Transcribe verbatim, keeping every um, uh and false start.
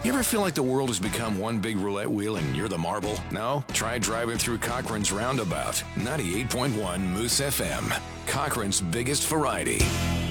You ever feel like the world has become one big roulette wheel and you're the marble? No? Try driving through Cochran's Roundabout. ninety-eight point one Moose F M. Cochran's biggest variety.